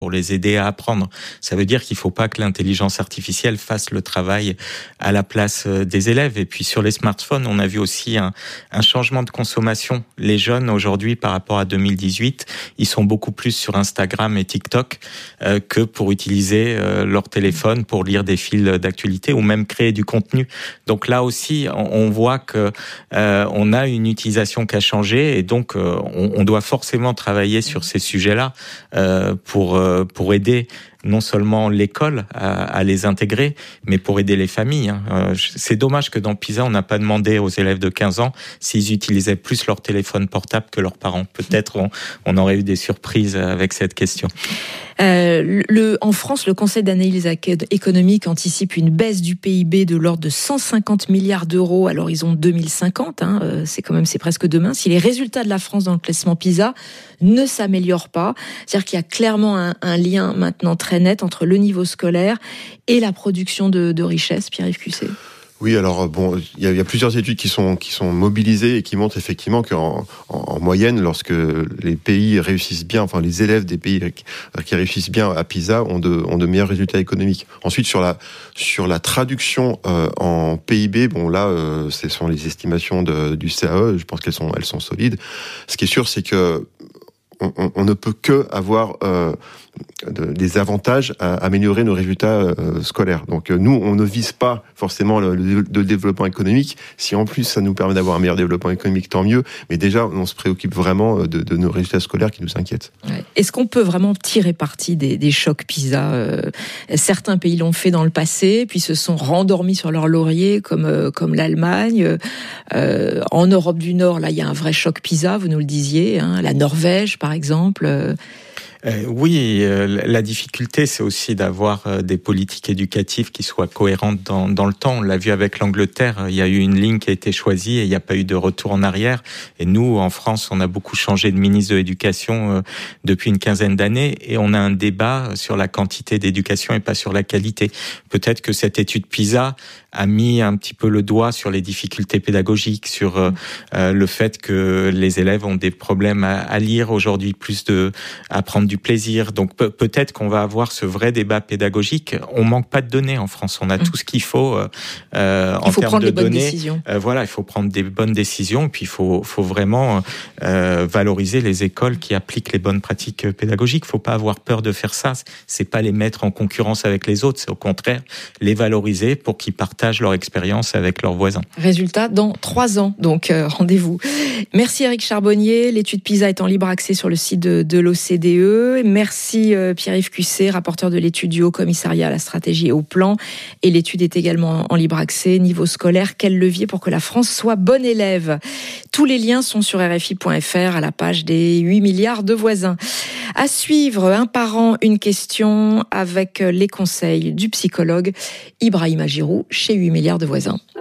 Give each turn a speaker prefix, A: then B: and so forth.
A: pour les aider à apprendre. Ça veut dire qu'il ne faut pas que l'intelligence artificielle fasse le travail à la place des élèves. Et puis sur les smartphones, on a vu aussi un changement de consommation. Les jeunes aujourd'hui, par rapport à 2018, ils sont beaucoup plus sur Instagram et TikTok que pour utiliser leur téléphone pour lire des fils d'actualité ou même créer du contenu. Donc là aussi, on voit que on a une utilisation qui a changé et donc on doit forcément travailler sur ces sujets-là pour aider non seulement l'école à les intégrer, mais pour aider les familles. C'est dommage que dans PISA, on n'a pas demandé aux élèves de 15 ans s'ils utilisaient plus leur téléphone portable que leurs parents. Peut-être on aurait eu des surprises avec cette question.
B: En France, le Conseil d'analyse économique anticipe une baisse du PIB de l'ordre de 150 milliards d'euros à l'horizon 2050. C'est presque demain. Si les résultats de la France dans le classement PISA ne s'améliorent pas, c'est-à-dire qu'il y a clairement un lien maintenant très net entre le niveau scolaire et la production de richesse. Pierre-Yves Cusset.
C: Oui, alors il y a plusieurs études qui sont mobilisées et qui montrent effectivement qu'en moyenne, lorsque les pays réussissent bien, enfin les élèves des pays qui réussissent bien à PISA ont de meilleurs résultats économiques. Ensuite, sur la traduction en PIB, ce sont les estimations du CAE. Je pense elles sont solides. Ce qui est sûr, c'est que on ne peut que avoir des avantages à améliorer nos résultats scolaires. Donc nous, on ne vise pas forcément le développement économique. Si en plus ça nous permet d'avoir un meilleur développement économique, tant mieux. Mais déjà, on se préoccupe vraiment de nos résultats scolaires qui nous inquiètent.
B: Ouais. Est-ce qu'on peut vraiment tirer parti des chocs PISA ? Certains pays l'ont fait dans le passé, puis se sont rendormis sur leur laurier, comme l'Allemagne. En Europe du Nord, là, il y a un vrai choc PISA, vous nous le disiez. La Norvège, par exemple.
A: Oui, la difficulté, c'est aussi d'avoir des politiques éducatives qui soient cohérentes dans le temps. On l'a vu avec l'Angleterre, il y a eu une ligne qui a été choisie et il n'y a pas eu de retour en arrière. Et nous, en France, on a beaucoup changé de ministre de l'Éducation depuis une quinzaine d'années et on a un débat sur la quantité d'éducation et pas sur la qualité. Peut-être que cette étude PISA a mis un petit peu le doigt sur les difficultés pédagogiques, sur le fait que les élèves ont des problèmes à lire aujourd'hui, à prendre du plaisir. Donc peut-être qu'on va avoir ce vrai débat pédagogique. On manque pas de données en France. On a tout ce qu'il faut en termes de données. Il faut prendre des bonnes décisions. Et puis il faut vraiment valoriser les écoles qui appliquent les bonnes pratiques pédagogiques. Il faut pas avoir peur de faire ça. C'est pas les mettre en concurrence avec les autres. C'est au contraire les valoriser pour qu'ils partagent leur expérience avec leurs voisins.
B: Résultat dans 3 ans. Donc rendez-vous. Merci Éric Charbonnier. L'étude PISA est en libre accès sur le site de l'OCDE. Merci Pierre-Yves Cusset, rapporteur de l'étude du Haut Commissariat à la stratégie et au plan. Et l'étude est également en libre accès. Niveau scolaire, quel levier pour que la France soit bonne élève ? Tous les liens sont sur RFI.fr à la page des 8 milliards de voisins. À suivre, un parent, une question avec les conseils du psychologue Ibrahima Giroud chez 8 milliards de voisins.